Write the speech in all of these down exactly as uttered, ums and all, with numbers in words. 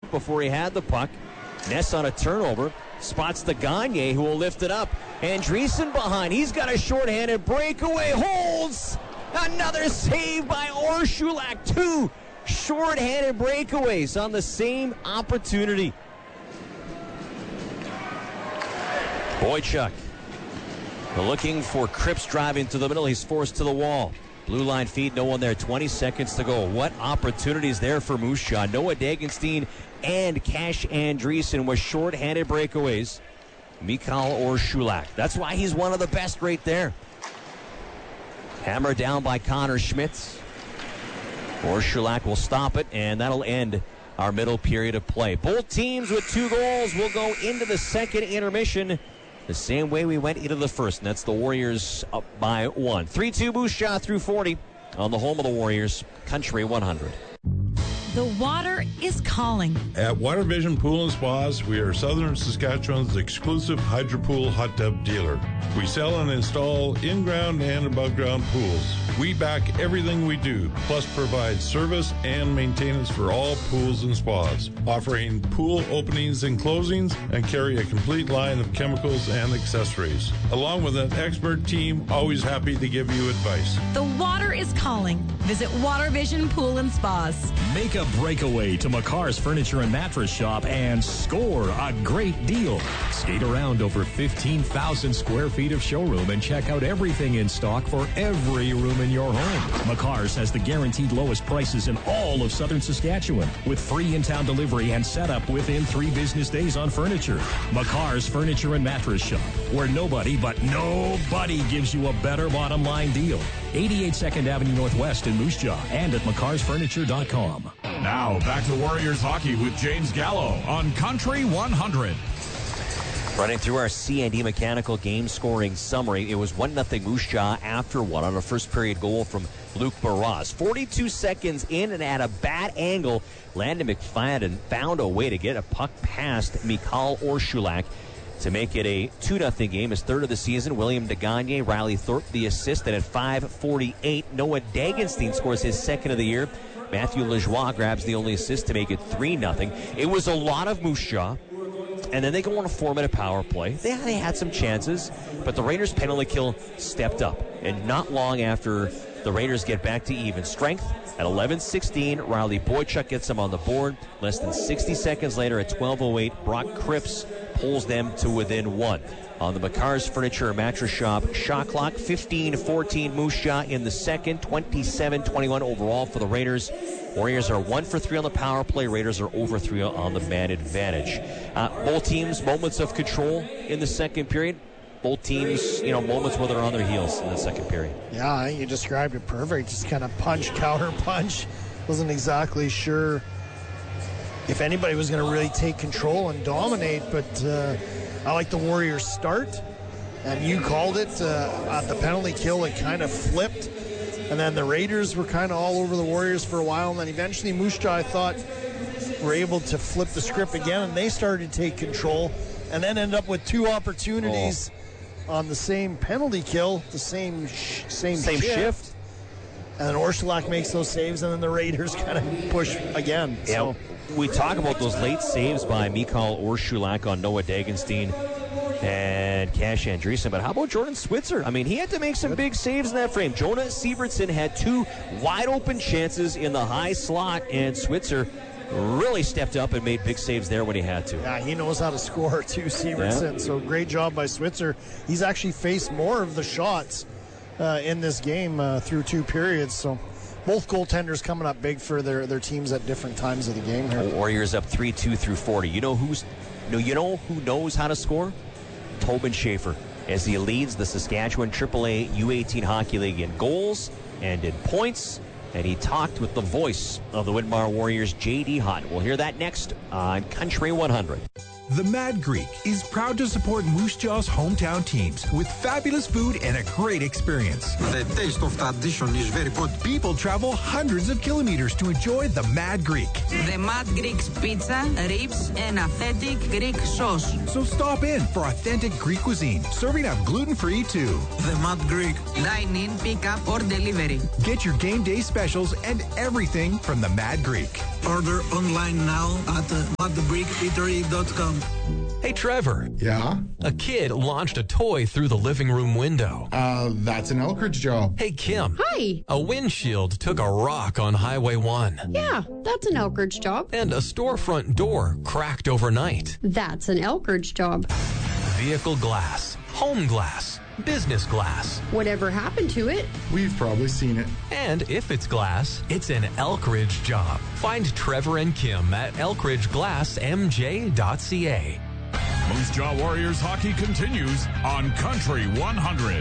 before he had the puck. Ness on a turnover. Spots the Gagne, who will lift it up. Andreessen behind. He's got a shorthanded breakaway. Holds. Another save by Orshulak. Two shorthanded breakaways on the same opportunity. Boychuk looking for Cripps driving to the middle. He's forced to the wall. Blue line feed, no one there. twenty seconds to go. What opportunities there for Moose Jaw. Noah Dagenstein and Cash Andreessen with short-handed breakaways. Mikhail Orshulak. That's why he's one of the best right there. Hammer down by Connor Schmitz. Orshulak will stop it, and that'll end our middle period of play. Both teams with two goals will go into the second intermission the same way we went into the first, and that's the Warriors up by one. three two Moose Jaw through forty on the home of the Warriors, Country one hundred. The water is calling. At Water Vision Pool and Spas, we are Southern Saskatchewan's exclusive hydropool hot tub dealer. We sell and install in-ground and above-ground pools. We back everything we do, plus provide service and maintenance for all pools and spas, offering pool openings and closings, and carry a complete line of chemicals and accessories. Along with an expert team, always happy to give you advice. The water is calling. Visit Water Vision Pool and Spas. Make a breakaway to McCarr's Furniture and Mattress Shop and score a great deal. Skate around over fifteen thousand square feet of showroom and check out everything in stock for every room in your home. McCarr's has the guaranteed lowest prices in all of Southern Saskatchewan, with free in-town delivery and setup within three business days on furniture. McCarr's Furniture and Mattress Shop, where nobody but nobody gives you a better bottom line deal. eighty-eight second Avenue Northwest in Moose Jaw and at mccars furniture dot com. Now back to Warriors hockey with James Gallo on Country one hundred. Running through our C and D Mechanical game scoring summary, it was one nothing Moose Jaw after one on a first period goal from Luke Barras. forty-two seconds in and at a bad angle, Landon McFadden found a way to get a puck past Mikhail Orshulak to make it a two nothing game. His third of the season. William DeGagne, Riley Thorpe the assist, and at five forty-eight, Noah Dagenstein scores his second of the year. Matthew Lajoie grabs the only assist to make it three nothing. It was a lot of Moose Jaw, and then they go on a four-minute power play. They, they had some chances, but the Raiders' penalty kill stepped up. And not long after the Raiders get back to even strength, at eleven sixteen, Riley Boychuk gets them on the board. Less than sixty seconds later, at twelve oh eight, Brock Cripps pulls them to within one. On the McCarr's Furniture and Mattress Shop shot clock, fifteen fourteen Moose Jaw in the second, twenty-seven twenty-one overall for the Raiders. Warriors are one for three on the power play. Raiders are over three on the man advantage. Uh, both teams, moments of control in the second period. Both teams, you know, moments where they're on their heels in the second period. Yeah, you described it perfect. Just kind of punch, counter punch. Wasn't exactly sure if anybody was going to really take control and dominate, but uh, I like the Warriors' start. And you called it uh, at the penalty kill. It kind of flipped. And then the Raiders were kind of all over the Warriors for a while. And then eventually Moose Jaw, I thought, were able to flip the script again. And they started to take control. And then end up with two opportunities oh. on the same penalty kill, the same sh- same, same shift. shift. And then Orshulak makes those saves. And then the Raiders kind of push again. Yeah, so. We talk about those late saves by Mikhail Orshulak on Noah Dagenstein and Cash Andreessen, but how about Jordan Switzer? I mean, he had to make some big saves in that frame. Jonah Sievertson had two wide open chances in the high slot, and Switzer really stepped up and made big saves there when he had to. Yeah, he knows how to score too, Sievertson. Yeah. So great job by Switzer. He's actually faced more of the shots uh, in this game uh, through two periods. So both goaltenders coming up big for their, their teams at different times of the game here. Warriors up three two through forty. You know who's no, you know who knows how to score? Tobin Schaefer, as he leads the Saskatchewan triple A U eighteen Hockey League in goals and in points. And he talked with the voice of the Winmar Warriors, J D Hutt. We'll hear that next on Country one hundred. The Mad Greek is proud to support Moose Jaw's hometown teams with fabulous food and a great experience. The taste of tradition is very good. People travel hundreds of kilometers to enjoy the Mad Greek. The Mad Greek's pizza, ribs, and authentic Greek sauce. So stop in for authentic Greek cuisine, serving up gluten-free too. The Mad Greek. Dine in, pick up, or delivery. Get your game day specials and everything from the Mad Greek. Order online now at mad greek eatery dot com. Hey, Trevor. Yeah? A kid launched a toy through the living room window. Uh, that's an Elkridge job. Hey, Kim. Hi. A windshield took a rock on Highway one. Yeah, that's an Elkridge job. And a storefront door cracked overnight. That's an Elkridge job. Vehicle glass, home glass, business glass. Whatever happened to it? We've probably seen it. And if it's glass, it's an Elkridge job. Find Trevor and Kim at elkridge glass m j dot c a. Moose Jaw Warriors hockey continues on Country one hundred.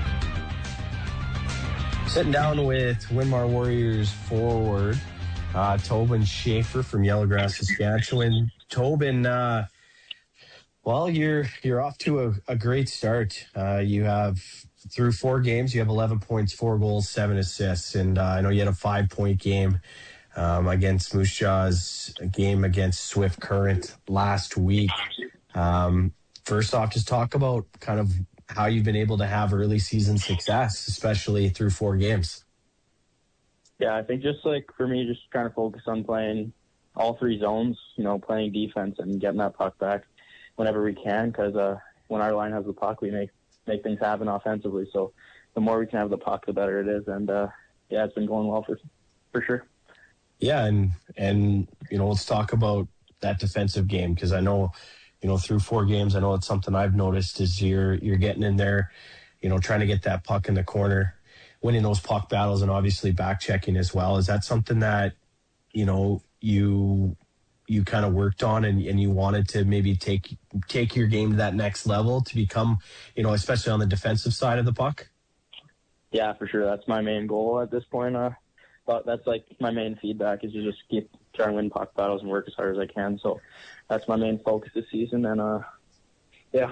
Sitting down with Winmar Warriors forward, uh, Tobin Schaefer from Yellowgrass, Saskatchewan. Tobin, uh, well, you're you're off to a, a great start. Uh, you have, through four games, you have eleven points, four goals, seven assists. And uh, I know you had a five-point game um, against Moose Jaw's game against Swift Current last week. Um, first off, just talk about kind of how you've been able to have early season success, especially through four games. Yeah, I think just like for me, just trying to focus on playing all three zones, you know, playing defense and getting that puck back whenever we can, because uh, when our line has the puck, we make, make things happen offensively. So the more we can have the puck, the better it is. And uh, yeah, it's been going well for for sure. Yeah, and, and you know, let's talk about that defensive game, because I know, you know, through four games, I know it's something I've noticed is you're you're getting in there, you know, trying to get that puck in the corner, winning those puck battles, and obviously back checking as well. Is that something that, you know, you you kind of worked on and, and you wanted to maybe take take your game to that next level to become, you know, especially on the defensive side of the puck? Yeah, for sure. That's my main goal at this point. Uh, but that's like my main feedback is to just keep trying to win puck battles and work as hard as I can. So that's my main focus this season. And uh, yeah.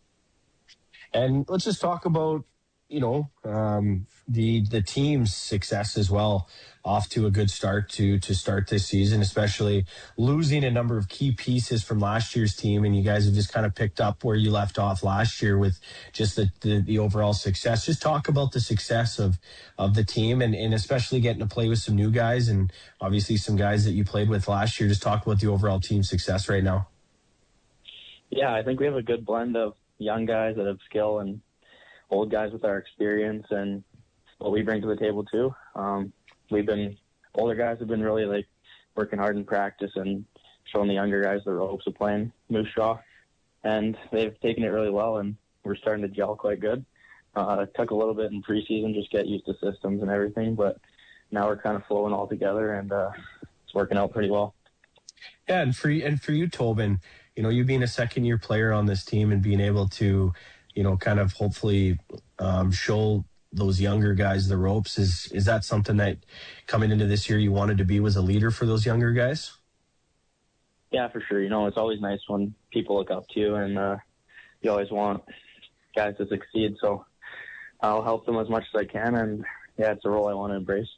And let's just talk about, you know, um, the the team's success as well, off to a good start to to start this season, especially losing a number of key pieces from last year's team. And you guys have just kind of picked up where you left off last year with just the, the, the overall success. Just talk about the success of, of the team and, and especially getting to play with some new guys and obviously some guys that you played with last year. Just talk about the overall team success right now. Yeah, I think we have a good blend of young guys that have skill and old guys with our experience and what we bring to the table too. Um, we've been, older guys have been really like working hard in practice and showing the younger guys the ropes of playing Moose Jaw, and they've taken it really well and we're starting to gel quite good. Uh, it took a little bit in preseason, just get used to systems and everything, but now we're kind of flowing all together and uh, it's working out pretty well. Yeah, and for, and for you, Tobin, you know, you being a second year player on this team and being able to, you know, kind of hopefully um, show those younger guys the ropes. Is is that something that coming into this year you wanted to be, was a leader for those younger guys? Yeah, for sure. You know, it's always nice when people look up to you and uh, you always want guys to succeed. So I'll help them as much as I can. And yeah, it's a role I want to embrace.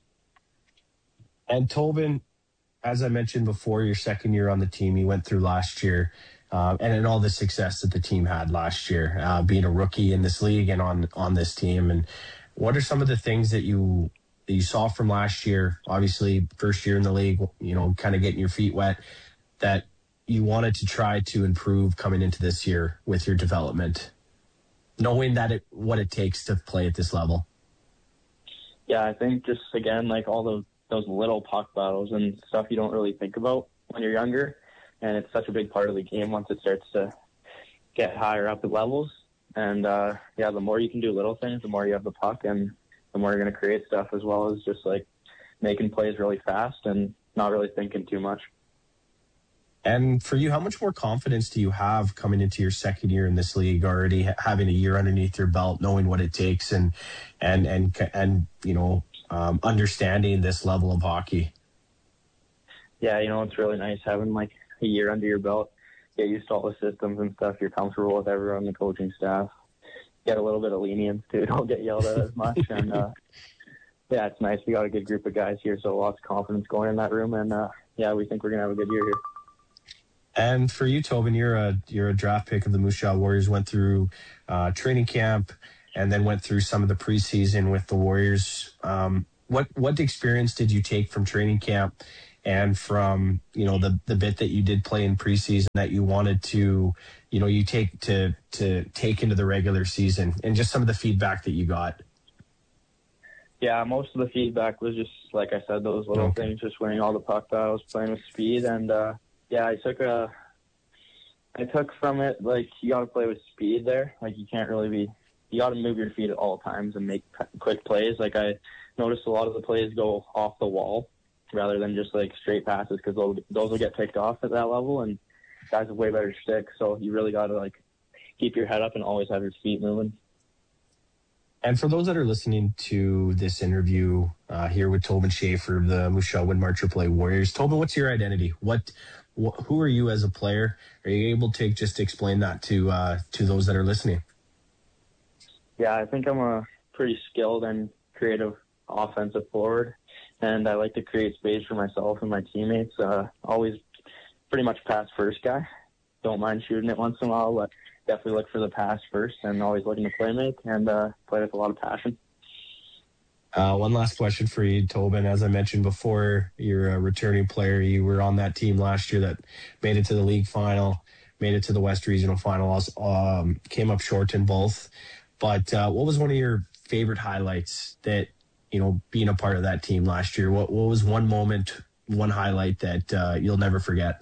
And Tobin, as I mentioned before, your second year on the team, you went through last year. Uh, and in all the success that the team had last year, uh, being a rookie in this league and on on this team. And what are some of the things that you that you saw from last year? Obviously, first year in the league, you know, kind of getting your feet wet, that you wanted to try to improve coming into this year with your development, knowing that it what it takes to play at this level. Yeah, I think just again, like all those those little puck battles and stuff you don't really think about when you're younger. And it's such a big part of the game once it starts to get higher up the levels. And, uh, yeah, the more you can do little things, the more you have the puck, and the more you're going to create stuff, as well as just, like, making plays really fast and not really thinking too much. And for you, how much more confidence do you have coming into your second year in this league, already having a year underneath your belt, knowing what it takes and, and, and, and you know, um, understanding this level of hockey? Yeah, you know, it's really nice having, like, a year under your belt. get used to all the systems and stuff. You're comfortable with everyone, the coaching staff. Get a little bit of lenience too. Don't get yelled at as much. And uh, yeah, it's nice. We got a good group of guys here, so lots of confidence going in that room. And uh, yeah, we think we're gonna have a good year here. And for you, Tobin, you're a you're a draft pick of the Moose Jaw Warriors. Went through uh, training camp and then went through some of the preseason with the Warriors. Um, what what experience did you take from training camp and from you know the the bit that you did play in preseason that you wanted to you know you take to to take into the regular season, and just some of the feedback that you got? Yeah, most of the feedback was just like I said, those little okay. things, just winning all the puck battles, playing with speed, and uh, yeah, I took a I took from it like you got to play with speed there. Like you can't really be you got to move your feet at all times and make quick plays. Like I noticed a lot of the plays go off the wall rather than just like straight passes, because those, those will get picked off at that level, and guys have way better sticks. So you really got to like keep your head up and always have your feet moving. And for those that are listening to this interview uh, here with Tobin Schaefer of the Moose Jaw Winmar triple A Warriors, Tobin, what's your identity? What, wh- who are you as a player? Are you able to just explain that to uh, to those that are listening? Yeah, I think I'm a pretty skilled and creative offensive forward, and I like to create space for myself and my teammates. Uh, always pretty much pass first guy. Don't mind shooting it once in a while, but definitely look for the pass first, and always looking to play make and uh, play with a lot of passion. Uh, one last question for you, Tobin. As I mentioned before, you're a returning player. You were on that team last year that made it to the league final, made it to the West Regional final, um, came up short in both. But uh, what was one of your favorite highlights that, you know, being a part of that team last year? What, what was one moment, one highlight that uh, you'll never forget?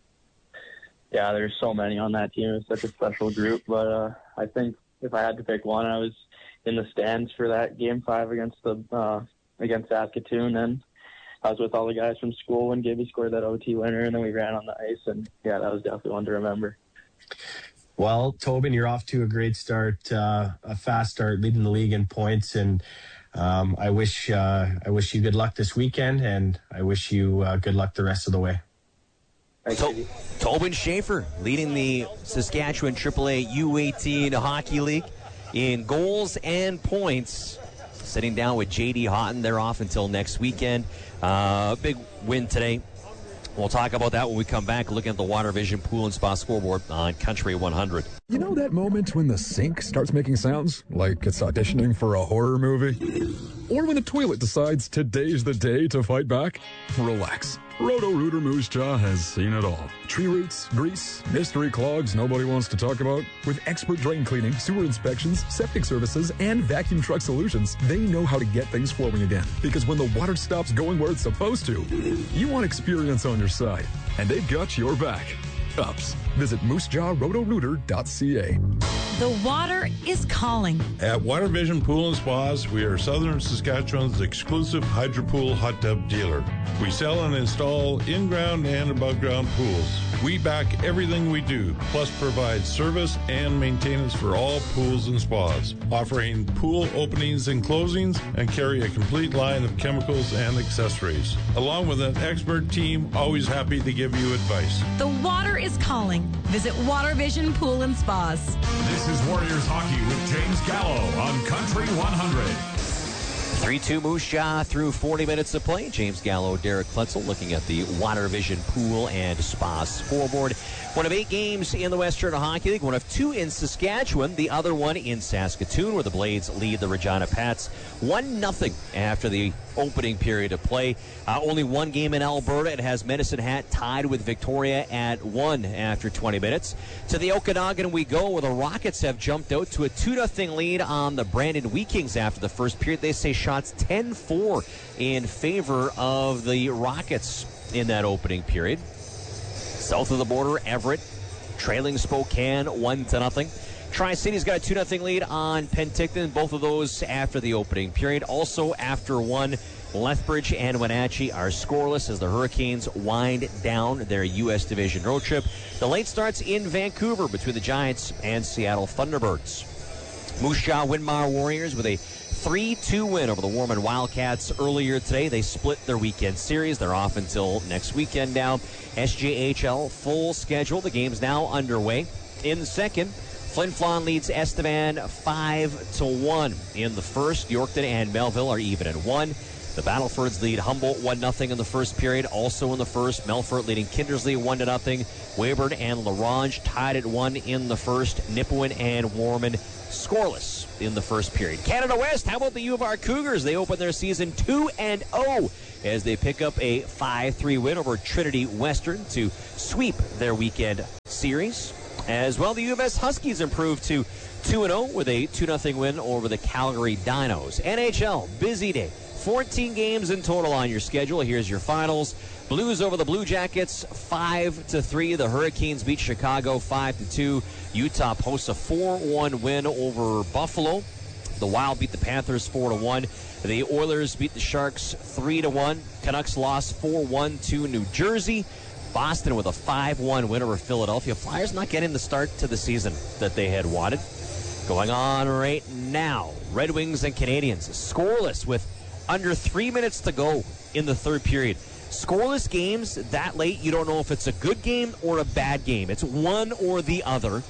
Yeah, there's so many on that team. It's such a special group. But uh, I think if I had to pick one, I was in the stands for that game five against the uh, against Saskatoon, and I was with all the guys from school when Gibby scored that O T winner, and then we ran on the ice, and yeah, that was definitely one to remember. Well, Tobin, you're off to a great start, uh, a fast start, leading the league in points, and um, I wish uh, I wish you good luck this weekend, and I wish you uh, good luck the rest of the way. To- Tobin Schaefer leading the Saskatchewan triple A U eighteen Hockey League in goals and points. Sitting down with J D Houghton. They're off until next weekend. Uh, big win today. We'll talk about that when we come back, looking at the Water Vision Pool and Spa scoreboard on Country one hundred. You know that moment when the sink starts making sounds like it's auditioning for a horror movie? Or when the toilet decides today's the day to fight back? Relax. Roto-Rooter Moose Jaw has seen it all. Tree roots, grease, mystery clogs nobody wants to talk about. With expert drain cleaning, sewer inspections, septic services, and vacuum truck solutions, they know how to get things flowing again. Because when the water stops going where it's supposed to, you want experience on your side. And they've got your back. Ups. Visit moose jaw roto rooter dot c a. The water is calling. At Water Vision Pool and Spas, we are Southern Saskatchewan's exclusive HydroPool hot tub dealer. We sell and install in-ground and above-ground pools. We back everything we do, plus provide service and maintenance for all pools and spas, offering pool openings and closings, and carry a complete line of chemicals and accessories. Along with an expert team, always happy to give you advice. The water is calling. Visit Water Vision Pool and Spas. This is Warriors Hockey with James Gallo on Country one hundred. three two Moose Jaw through forty minutes of play. James Gallo, Derek Klutzel looking at the Water Vision Pool and Spa scoreboard. One of eight games in the Western Hockey League, one of two in Saskatchewan, the other one in Saskatoon, where the Blades lead the Regina Pats one nothing after the opening period of play. Uh, only one game in Alberta. It has Medicine Hat tied with Victoria at one after twenty minutes. To the Okanagan we go, where the Rockets have jumped out to a two nothing lead on the Brandon Wheat Kings after the first period. They say shots ten four in favor of the Rockets in that opening period. South of the border, Everett trailing Spokane one to nothing. Tri-City's got a two nothing lead on Penticton, both of those after the opening period. Also after one, Lethbridge and Wenatchee are scoreless as the Hurricanes wind down their U S Division road trip. The late starts in Vancouver between the Giants and Seattle Thunderbirds. Moose Jaw Winmar Warriors with a three two win over the Warman Wildcats earlier today. They split their weekend series. They're off until next weekend now. S J H L full schedule. The game's now underway. In the second, Flin Flon leads Estevan five to one. In the first, Yorkton and Melville are even at one. The Battlefords lead Humboldt one nothing in the first period. Also in the first, Melfort leading Kindersley one to nothing. Weyburn and LaRange tied at one in the first. Nipawin and Warman scoreless in the first period. Canada West, how about the U of R Cougars? They open their season two and oh as they pick up a five three win over Trinity Western to sweep their weekend series. As well, the U of S Huskies improved to two and oh with a two nothing win over the Calgary Dinos. N H L, busy day. fourteen games in total on your schedule. Here's your finals. Blues over the Blue Jackets, five to three. The Hurricanes beat Chicago five to two. Utah posts a four one win over Buffalo. The Wild beat the Panthers four to one. The Oilers beat the Sharks three to one. Canucks lost four one to New Jersey. Boston with a five one win over Philadelphia. Flyers not getting the start to the season that they had wanted. Going on right now, Red Wings and Canadians scoreless with under three minutes to go in the third period. Scoreless games that late, you don't know if it's a good game or a bad game. It's one or the other.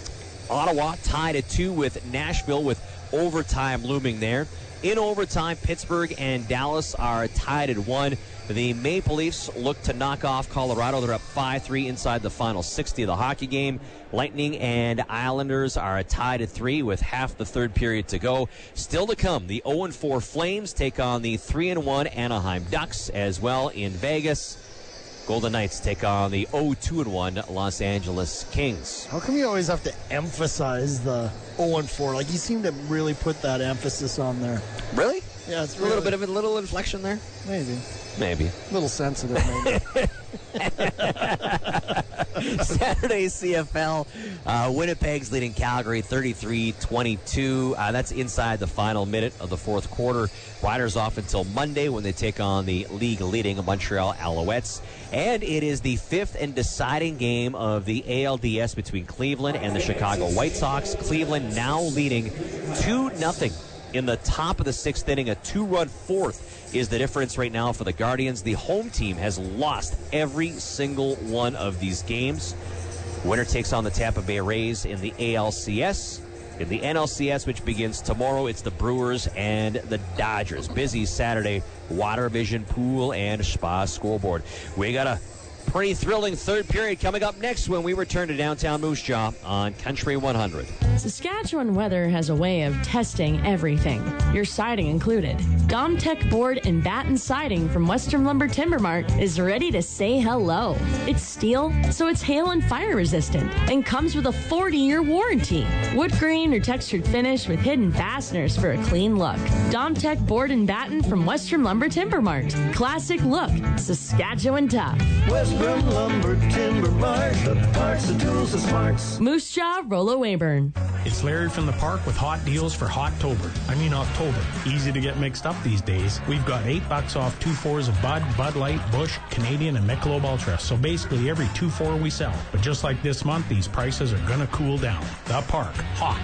Ottawa tied at two with Nashville with overtime looming there. In overtime, Pittsburgh and Dallas are tied at one. The Maple Leafs look to knock off Colorado. They're up five three inside the final sixty of the hockey game. Lightning and Islanders are tied at three with half the third period to go. Still to come, the oh and four Flames take on the three and one Anaheim Ducks. As well in Vegas, Golden Knights take on the oh two and one Los Angeles Kings. How come you always have to emphasize the oh and four? Like, you seem to really put that emphasis on there. Really? Yeah, it's a little bit of a little inflection there. Maybe. Maybe. A little sensitive, maybe. Saturday C F L, uh, Winnipeg's leading Calgary thirty-three twenty-two. Uh, that's inside the final minute of the fourth quarter. Riders off until Monday when they take on the league-leading Montreal Alouettes. And it is the fifth and deciding game of the A L D S between Cleveland and the Chicago White Sox. Cleveland now leading two nothing in the top of the sixth inning. A two-run fourth is the difference right now for the Guardians. The home team has lost every single one of these games. Winner takes on the Tampa Bay Rays in the A L C S. In the N L C S, which begins tomorrow, it's the Brewers and the Dodgers. Busy Saturday Water Vision Pool and Spa scoreboard. We got a pretty thrilling third period coming up next when we return to downtown Moose Jaw on Country one hundred. Saskatchewan Weather has a way of testing everything, your siding included. Domtech Board and Batten Siding from Western Lumber Timber Mart is ready to say hello. It's steel, so it's hail and fire resistant, and comes with a forty-year warranty. Wood grain or textured finish with hidden fasteners for a clean look. Domtech Board and Batten from Western Lumber Timber Mart. Classic look, Saskatchewan tough. Western Lumber Timber Mart, the parts, the tools, the smarts. Moose Jaw, Rollo Weyburn. It's Larry from the park with hot deals for Hot-tober. I mean October. Easy to get mixed up these days. We've got eight bucks off two fours of Bud, Bud Light, Busch, Canadian, and Michelob Ultra. So basically every two four we sell. But just like this month, these prices are gonna cool down. The park, hot.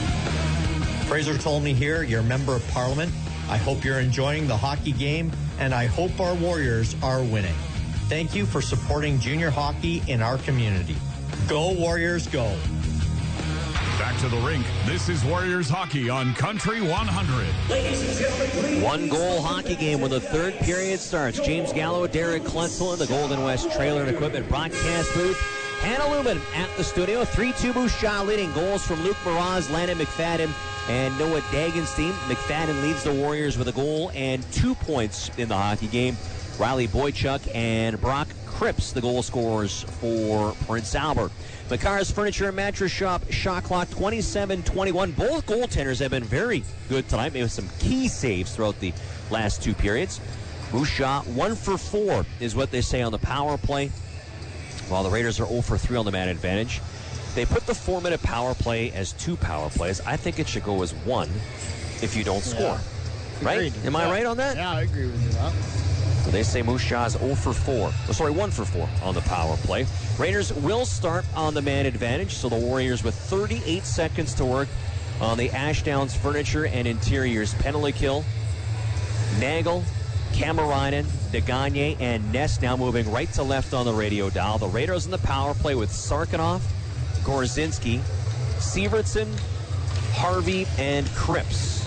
Fraser told me here, you're a member of Parliament. I hope you're enjoying the hockey game, and I hope our Warriors are winning. Thank you for supporting junior hockey in our community. Go Warriors, go. Back to the rink. This is Warriors hockey on Country one hundred. Ladies and gentlemen, please. One goal hockey game when the third period starts. James Gallo, Derek Klutzel in the Golden West Trailer and Equipment broadcast booth. Hannah Lumen at the studio. three two Moose Jaw leading. Goals from Luke Mraz, Landon McFadden, and Noah Dagenstein. McFadden leads the Warriors with a goal and two points in the hockey game. Riley Boychuk and Brock Cripps, the goal scorers for Prince Albert. McCar's Furniture and Mattress Shop, shot clock twenty-seven twenty-one. Both goaltenders have been very good tonight. Maybe some key saves throughout the last two periods. Moose Jaw, one for four is what they say on the power play, while the Raiders are oh for three on the man advantage. They put the four-minute power play as two power plays. I think it should go as one if you don't score. Yeah. Right? Agreed. Am I yeah. right on that? Yeah, I agree with you. Huh? So they say Moose Jaw's oh for four. Oh, sorry, one for four on the power play. Raiders will start on the man advantage, so the Warriors with thirty-eight seconds to work on the Ashdowns Furniture and Interiors penalty kill. Nagel, Kamarainen, Degagne, and Ness now moving right to left on the radio dial. The Raiders in the power play with Sarkanoff, Gorzinski, Sievertson, Harvey, and Cripps.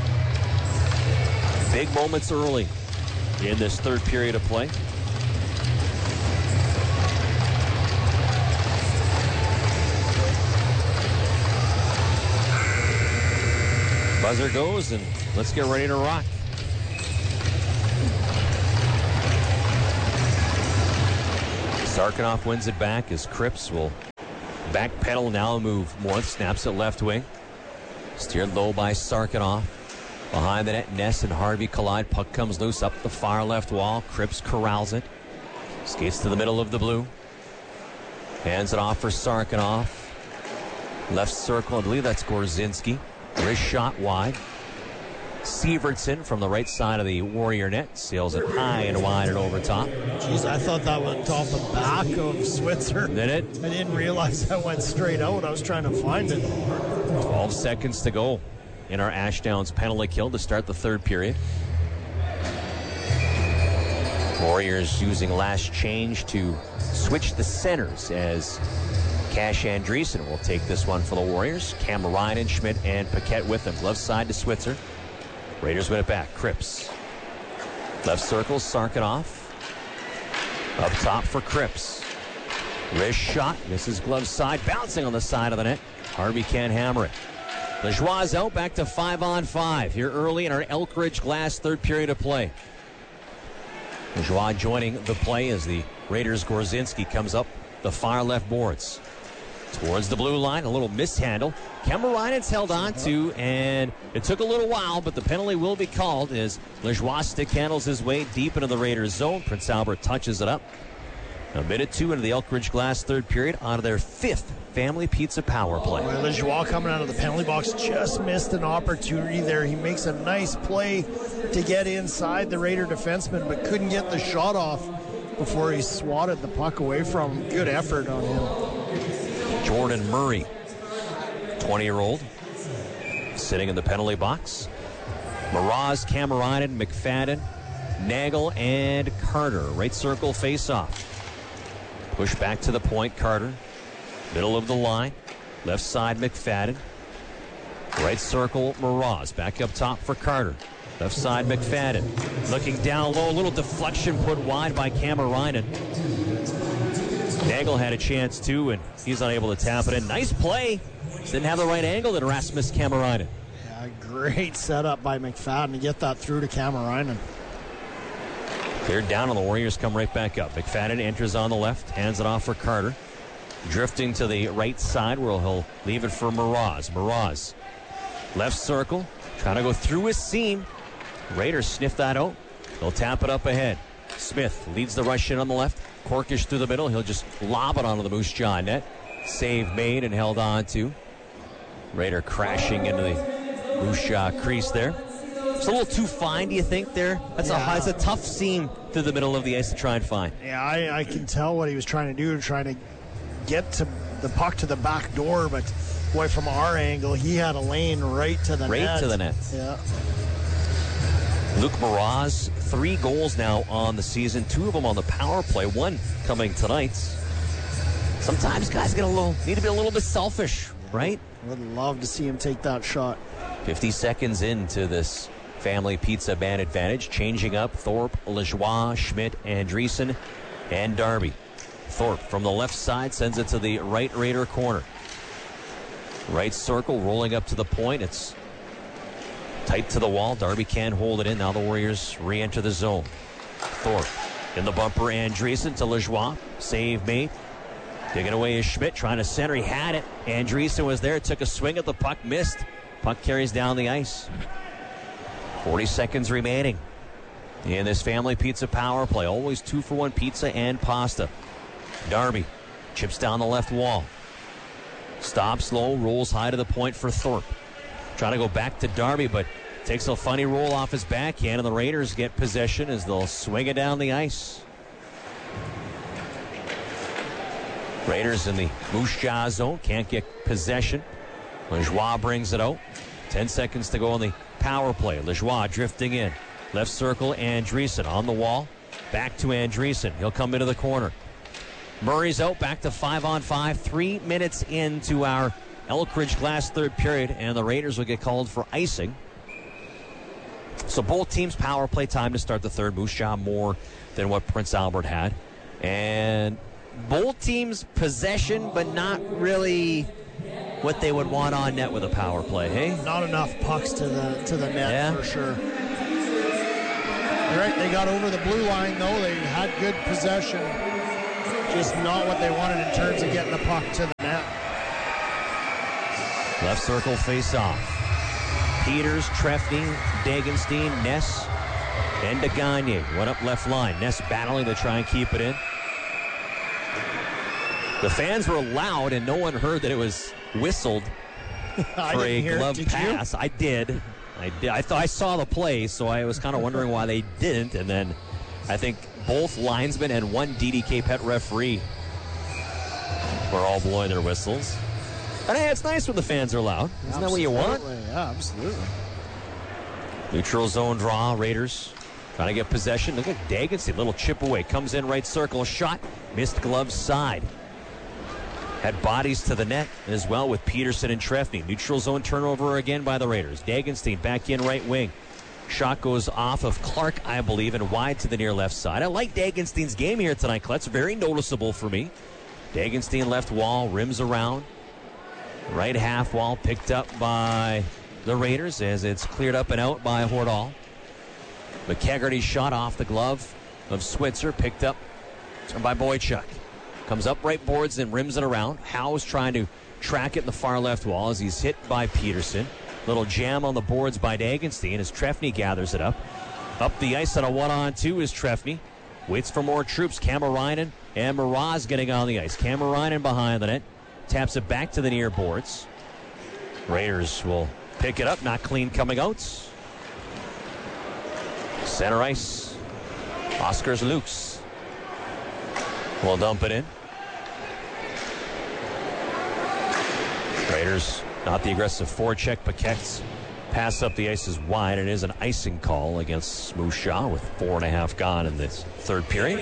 Big moments early in this third period of play. Buzzer goes, and let's get ready to rock. Sarkanoff wins it back as Cripps will backpedal now and move north. Snaps it left wing. Steered low by Sarkanoff. Behind the net, Ness and Harvey collide. Puck comes loose up the far left wall. Cripps corrals it. Skates to the middle of the blue. Hands it off for Sarkanoff. Left circle, I believe that's Gorzinski. Wrist shot wide. Sievertson from the right side of the Warrior net sails it high and wide and over top. Jeez, I thought that went off the back of Switzer. Did it? I didn't realize that went straight out. I was trying to find it. twelve seconds to go in our Ashdowns penalty kill to start the third period. Warriors using last change to switch the centers as Cash Andreessen will take this one for the Warriors. Kamarainen, Schmidt, and Paquette with him. Left side to Switzer. Raiders win it back. Cripps. Left circle, Sarkanoff. Up top for Cripps. Wrist shot. Misses glove side. Bouncing on the side of the net. Harvey can't hammer it. Lajoie out. Back to five on five. Here early in our Elkridge Glass third period of play. Lajoie joining the play as the Raiders' Gorzinski comes up the far left boards. Towards the blue line, a little mishandle. Kamarainen's held on to, and it took a little while, but the penalty will be called as Lajoie stick handles his way deep into the Raiders' zone. Prince Albert touches it up. A minute two into the Elkridge Glass third period on their fifth Family Pizza power play. Well, Lajoie coming out of the penalty box just missed an opportunity there. He makes a nice play to get inside the Raider defenseman, but couldn't get the shot off before he swatted the puck away from him. Good effort on him. Jordan Murray, twenty-year-old, sitting in the penalty box. Mraz, Kamarainen, McFadden, Nagel, and Carter. Right circle face-off. Push back to the point, Carter. Middle of the line. Left side, McFadden. Right circle, Mraz. Back up top for Carter. Left side, McFadden. Looking down low, a little deflection put wide by Kamarainen. Nagel had a chance too, and he's unable to tap it in. Nice play. Didn't have the right angle to Rasmus Kamarainen. Yeah, great setup by McFadden to get that through to Kamarainen. Cleared down, and the Warriors come right back up. McFadden enters on the left, hands it off for Carter. Drifting to the right side where he'll leave it for Mraz. Mraz, left circle, trying to go through his seam. Raiders sniff that out. They'll tap it up ahead. Smith leads the rush in on the left. Corkish through the middle. He'll just lob it onto the Moose Jaw net. Save made and held on to. Raider crashing into the Moose Jaw crease there. It's a little too fine, do you think, there? That's yeah. a, it's a tough seam through the middle of the ice to try and find. Yeah, I, I can tell what he was trying to do, trying to get to the puck to the back door, but boy, from our angle, he had a lane right to the right net. Right to the net. Yeah. Luke Mraz, three goals now on the season, two of them on the power play, one coming tonight. Sometimes guys get a little need to be a little bit selfish, yeah. right? Would love to see him take that shot. fifty seconds into this Family Pizza man advantage, changing up Thorpe, Lajoie, Schmidt, Andreessen, and Darby. Thorpe from the left side sends it to the right Raider corner. Right circle, rolling up to the point. It's tight to the wall. Darby can't hold it in. Now the Warriors re-enter the zone. Thorpe in the bumper. Andreessen to Lajoie. Save made. Digging away is Schmidt. Trying to center. He had it. Andreessen was there. Took a swing at the puck. Missed. Puck carries down the ice. forty seconds remaining in this Family Pizza power play. Always two for one pizza and pasta. Darby chips down the left wall. Stops low. Rolls high to the point for Thorpe. Trying to go back to Darby, but takes a funny roll off his backhand, and the Raiders get possession as they'll swing it down the ice. Raiders in the Moose Jaw zone, can't get possession. Lajoie brings it out. Ten seconds to go on the power play. Lajoie drifting in. Left circle, Andreessen on the wall. Back to Andreessen. He'll come into the corner. Murray's out, back to five on five. Three minutes into our Elkridge Glass third period, and the Raiders will get called for icing. So both teams' power play time to start the third. Moose Jaw more than what Prince Albert had. And both teams possession, but not really what they would want on net with a power play, hey? Not enough pucks to the to the net, yeah. for sure. You're right, they got over the blue line, though. They had good possession. Just not what they wanted in terms of getting the puck to the net. Left circle face-off. Peters, Trefny, Dagenstein, Ness, and Gagne. One up left line. Ness battling to try and keep it in. The fans were loud, and no one heard that it was whistled for a glove pass. You? I did. I did. I thought I saw the play, so I was kind of wondering why they didn't. And then I think both linesmen and one D D K pet referee were all blowing their whistles. And hey, it's nice when the fans are loud. Isn't absolutely. That what you want? Yeah, absolutely. Neutral zone draw. Raiders trying to get possession. Look at Dagenstein. Little chip away. Comes in right circle. Shot. Missed glove side. Had bodies to the net as well with Peterson and Trefny. Neutral zone turnover again by the Raiders. Dagenstein back in right wing. Shot goes off of Clark, I believe, and wide to the near left side. I like Dagenstein's game here tonight, Klutz. Very noticeable for me. Dagenstein left wall, rims around. Right half wall picked up by the Raiders as it's cleared up and out by Hordal. McKegarty's shot off the glove of Switzer, picked up by Boychuk. Comes up right boards and rims it around. Howe's trying to track it in the far left wall as he's hit by Peterson. Little jam on the boards by Dagenstein as Trefny gathers it up. Up the ice on a one-on-two is Trefny. Waits for more troops. Kamarainen and Mraz getting on the ice. Kamarainen behind the net. Taps it back to the near boards. Raiders will pick it up. Not clean coming out. Center ice. Oscars Lukes will dump it in. Raiders not the aggressive forecheck. Paquette's pass up the ice is wide. It is an icing call against Moose Jaw with four and a half gone in this third period.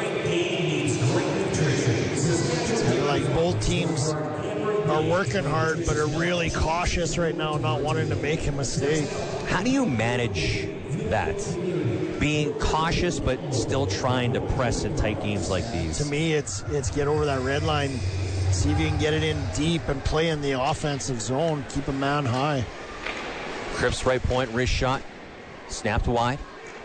Like both teams are working hard but are really cautious right now, not wanting to make a mistake. How do you manage that? Being cautious but still trying to press in tight games like these. To me, it's it's get over that red line, see if you can get it in deep and play in the offensive zone, keep a man high. Cripps right point, wrist shot, snapped wide.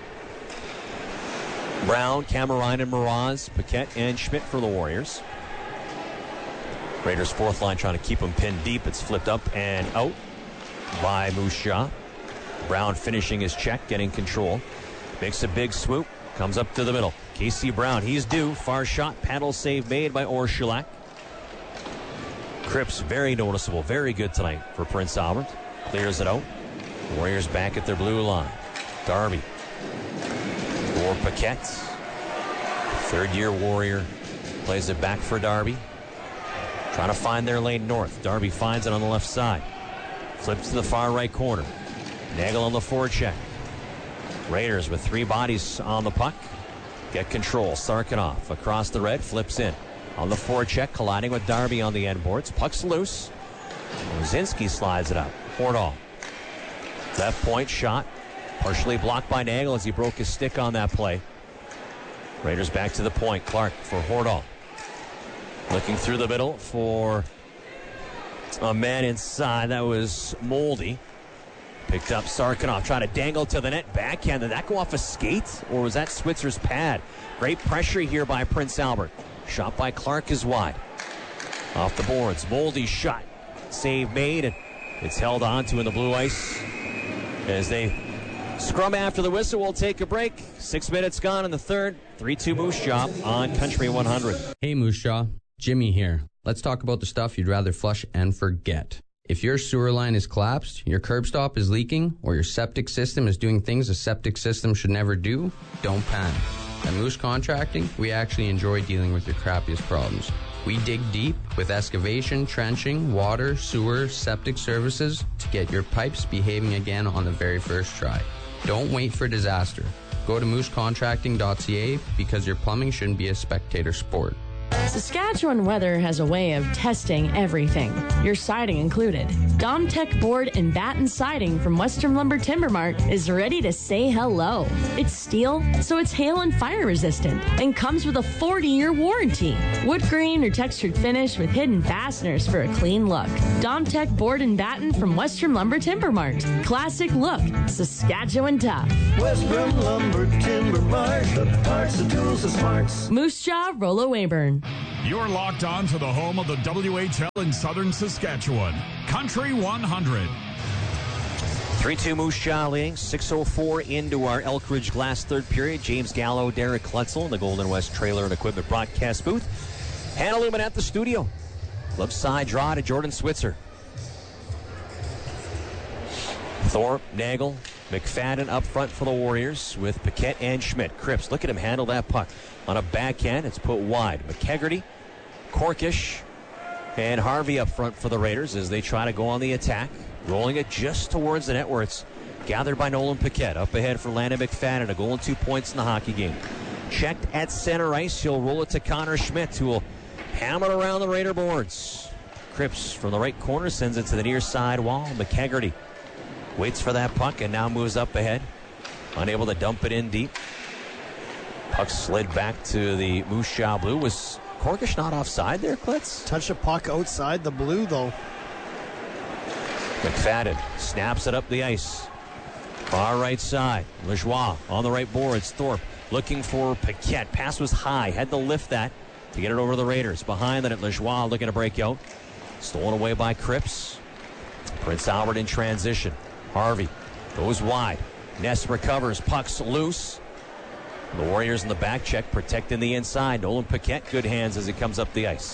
Brown, Kamarainen, Mraz, Paquette, and Schmidt for the Warriors. Raiders fourth line trying to keep them pinned deep. It's flipped up and out by Moose Jaw. Brown finishing his check, getting control. Makes a big swoop, comes up to the middle. Casey Brown, he's due. Far shot, paddle save made by Orshulak. Cripps, very noticeable, very good tonight for Prince Albert. Clears it out. Warriors back at their blue line. Darby for Paquette. Third-year Warrior plays it back for Darby. Trying to find their lane north. Darby finds it on the left side. Flips to the far right corner. Nagel on the forecheck. Raiders with three bodies on the puck. Get control. Sarkinoff across the red. Flips in. On the forecheck, colliding with Darby on the end boards. Puck's loose. Rosinski slides it out. Hordal. Left point shot. Partially blocked by Nagel as he broke his stick on that play. Raiders back to the point. Clark for Hordal. Looking through the middle for a man inside. That was Moldy. Picked up Sarkinoff. Trying to dangle to the net. Backhand. Did that go off a skate? Or was that Switzer's pad? Great pressure here by Prince Albert. Shot by Clark is wide. Off the boards. Moldy's shot. Save made. And it's held on to in the blue ice. As they scrum after the whistle, we'll take a break. Six minutes gone in the third. three two Moose Jaw on Country one hundred. Hey Moose Jaw. Jimmy here. Let's talk about the stuff you'd rather flush and forget. If your sewer line is collapsed, your curb stop is leaking, or your septic system is doing things a septic system should never do, don't panic. At Moose Contracting, we actually enjoy dealing with your crappiest problems. We dig deep, with excavation, trenching, water, sewer, septic services to get your pipes behaving again on the very first try. Don't wait for disaster. Go to moose contracting dot c a because your plumbing shouldn't be a spectator sport. Saskatchewan Weather has a way of testing everything, your siding included. Domtech Board and Batten Siding from Western Lumber Timber Mart is ready to say hello. It's steel, so it's hail and fire resistant, and comes with a forty-year warranty. Wood grain or textured finish with hidden fasteners for a clean look. Domtech Board and Batten from Western Lumber Timber Mart. Classic look, Saskatchewan tough. Western Lumber Timber Mart, the parts, the tools, the smarts. Moose Jaw, Rollo Weyburn. You're locked on to the home of the W H L in southern Saskatchewan. Country one hundred. three two Moose Jaw leading. six oh four into our Elkridge Glass third period. James Gallo, Derek Klutzel in the Golden West Trailer and Equipment broadcast booth. Hannah Lumen at the studio. Left side draw to Jordan Switzer. Thorpe, Nagel, McFadden up front for the Warriors with Paquette and Schmidt. Cripps, look at him handle that puck. On a backhand, it's put wide. McKegarty, Korkish, and Harvey up front for the Raiders as they try to go on the attack. Rolling it just towards the net where it's gathered by Nolan Paquette. Up ahead for Landon McFadden, a goal and two points in the hockey game. Checked at center ice, he'll roll it to Connor Schmidt, who will hammer it around the Raider boards. Cripps from the right corner sends it to the near side wall. McKegarty waits for that puck and now moves up ahead. Unable to dump it in deep. Puck slid back to the Moose Jaw blue. Was Korkish not offside there, Klitz? Touch a puck outside the blue, though. McFadden snaps it up the ice. Far right side. Lajoie on the right boards. Thorpe looking for Paquette. Pass was high. Had to lift that to get it over the Raiders. Behind that at Lajoie looking to break out. Stolen away by Cripps. Prince Albert in transition. Harvey goes wide. Ness recovers. Puck's loose. The Warriors in the back check, protecting the inside. Nolan Paquette, good hands as he comes up the ice.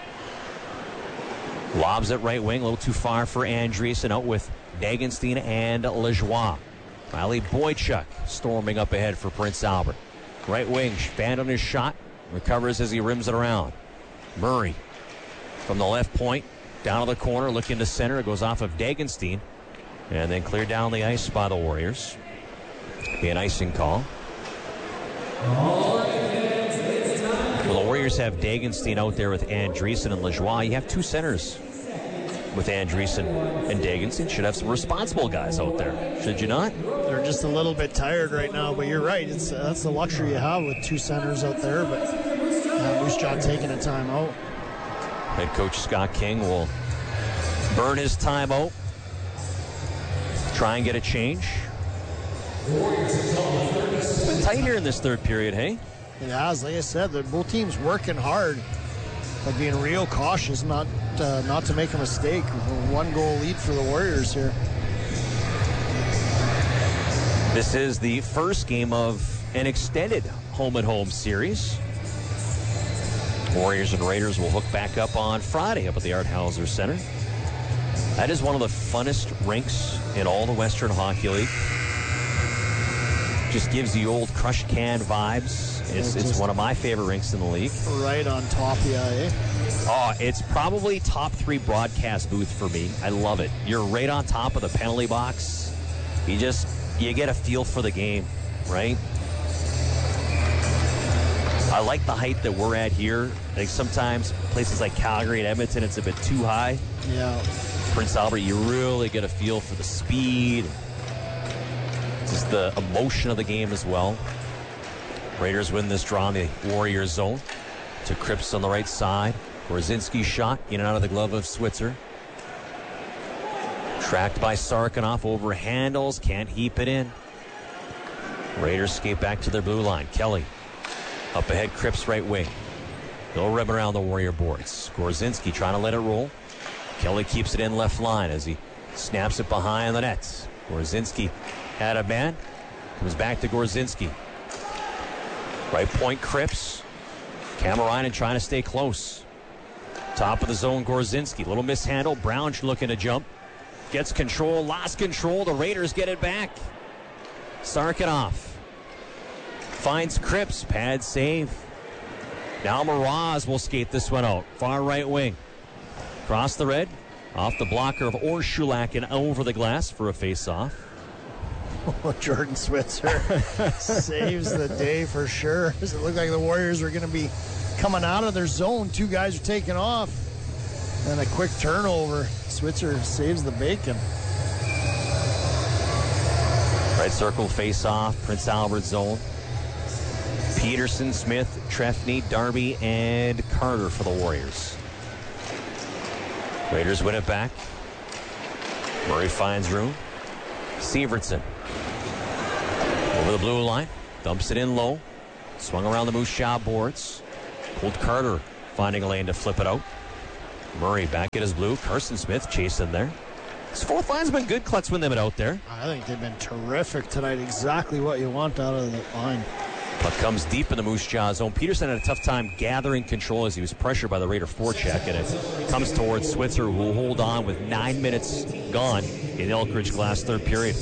Lobs at right wing, a little too far for Andreessen, out with Dagenstein and Lajoie. Riley Boychuk storming up ahead for Prince Albert. Right wing, Spand on his shot, recovers as he rims it around. Murray from the left point, down to the corner, looking to center. It goes off of Dagenstein, and then cleared down the ice by the Warriors. Be an icing call. Well, the Warriors have Dagenstein out there with Andreessen and Lajoie. You have two centers with Andreessen and Dagenstein. Should have some responsible guys out there, should you not? They're just a little bit tired right now, but you're right. It's uh, that's the luxury you have with two centers out there, but uh, Moose Jaw taking a timeout. Head coach Scott King will burn his timeout, try and get a change. It's been tight here in this third period, hey? It has. Like I said, they're both teams working hard, but being real cautious not uh, not to make a mistake. One goal lead for the Warriors here. This is the first game of an extended home-and-home series. Warriors and Raiders will hook back up on Friday up at the Art Hauser Center. That is one of the funnest rinks in all the Western Hockey League. Just gives the old crush can vibes. It's, it's one of my favorite rinks in the league. Right on top, yeah, eh? Oh, it's probably top three broadcast booth for me. I love it. You're right on top of the penalty box. You just, you get a feel for the game, right? I like the height that we're at here. Like sometimes places like Calgary and Edmonton, it's a bit too high. Yeah. Prince Albert, you really get a feel for the speed. Just the emotion of the game as well. Raiders win this draw in the Warriors zone. To Cripps on the right side. Gorzinski shot in and out of the glove of Switzer. Tracked by Sarkanoff over handles. Can't heap it in. Raiders skate back to their blue line. Kelly up ahead, Cripps right wing. They'll rim around the Warrior boards. Gorzinski trying to let it roll. Kelly keeps it in left line as he snaps it behind the net. Gorzinski had a man. Comes back to Gorzinski. Right point, Cripps. Kamarainen trying to stay close. Top of the zone, Gorzinski. Little mishandle. Brown looking to jump. Gets control. Lost control. The Raiders get it back. Sarkanoff finds Cripps. Pad save. Now Mraz will skate this one out. Far right wing. Cross the red. Off the blocker of Orshulak and over the glass for a face-off. Oh, Jordan Switzer saves the day for sure. Does it look like the Warriors are going to be coming out of their zone? Two guys are taking off. And a quick turnover. Switzer saves the bacon. Right circle face-off. Prince Albert zone. Peterson, Smith, Trefny, Darby, and Carter for the Warriors. Raiders win it back. Murray finds room. Sievertson over the blue line. Dumps it in low. Swung around the Moose Jaw boards. Pulled Carter, finding a lane to flip it out. Murray back at his blue. Carson Smith chasing there. His fourth line's been good, Klutz, when they've been out there. I think they've been terrific tonight. Exactly what you want out of the line. Puck comes deep in the Moose Jaw zone. Peterson had a tough time gathering control as he was pressured by the Raider forecheck, and it comes towards Switzer, who will hold on with nine minutes gone in Elkridge Glass third period.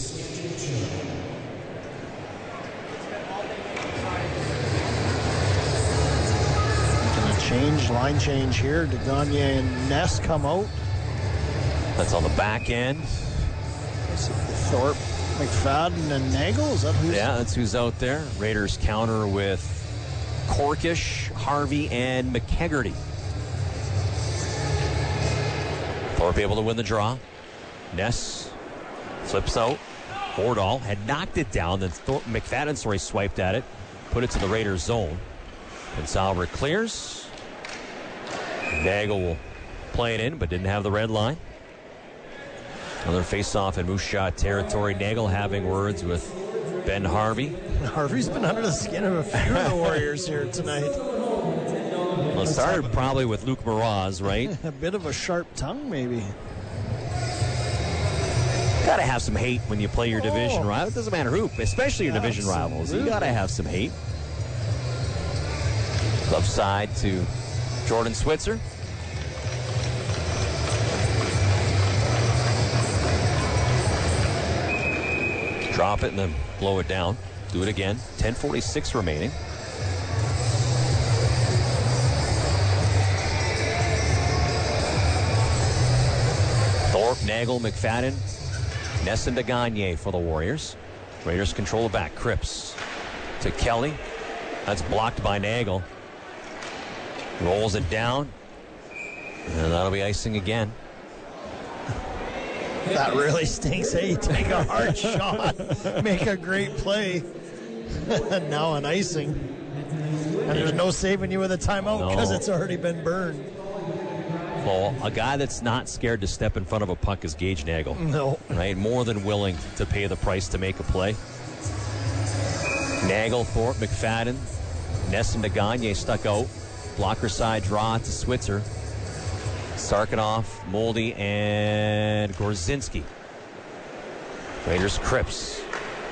Going to change, line change here. DeGagne and Ness come out. That's on the back end. Thorpe, McFadden, and Nagel. Is that who's? Yeah, that's who's out there. Raiders counter with Korkish, Harvey, and McHeggerty. Thorpe able to win the draw. Ness flips out. Bordahl had knocked it down. Then Thorpe, McFadden, sorry, swiped at it. Put it to the Raiders zone. And Salbert clears. Nagel will play it in, but didn't have the red line. Another face-off in Moose Jaw territory. Nagel having words with Ben Harvey. Harvey's been under the skin of a few of the Warriors here tonight. Well, it started probably with Luke Mraz, right? A bit of a sharp tongue, maybe. Gotta have some hate when you play your division rival. It doesn't matter who, especially your division rivals. You gotta have some hate. Left side to Jordan Switzer. Drop it and then blow it down. Do it again. ten forty-six remaining. Thorpe, Nagel, McFadden, Ness and DeGagne for the Warriors. Raiders control it back. Cripps to Kelly. That's blocked by Nagel. Rolls it down. And that'll be icing again. That really stinks. Hey, you take a hard shot, make a great play. Now an icing. And there's no saving you with a timeout because no. It's already been burned. Well, a guy that's not scared to step in front of a puck is Gage Nagel. No. Right? More than willing to pay the price to make a play. Nagel, Thorpe, McFadden, Ness and DeGagne stuck out. Blocker side draw to Switzer. Sarkanoff, Moldy, and Gorzinski. Raiders Cripps.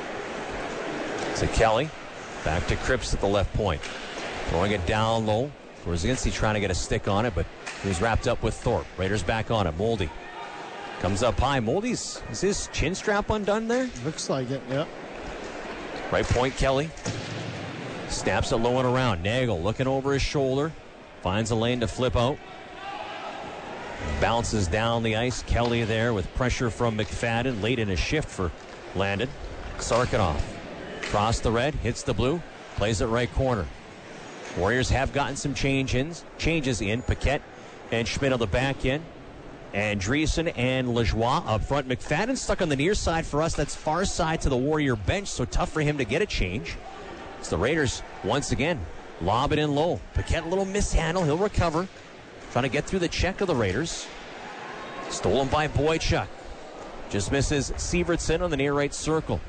To Kelly. Back to Cripps at the left point. Throwing it down low. Gorzinski trying to get a stick on it, but he was wrapped up with Thorpe. Raiders back on it. Moldy comes up high. Moldy's, is his chin strap undone there? Looks like it, yeah. Right point, Kelly. Snaps it low and around. Nagel looking over his shoulder. Finds a lane to flip out. Bounces down the ice. Kelly there with pressure from McFadden. Late in his shift for Landon. Sarkanoff. Cross the red. Hits the blue. Plays it right corner. Warriors have gotten some change ins, changes in. Paquette and Schmidt on the back end. Andreessen and Lajoie up front. McFadden stuck on the near side for us. That's far side to the Warrior bench, so tough for him to get a change. It's the Raiders once again. Lob it in low. Paquette a little mishandle. He'll recover. Trying to get through the check of the Raiders. Stolen by Boychuk. Just misses Sievertson on the near right circle.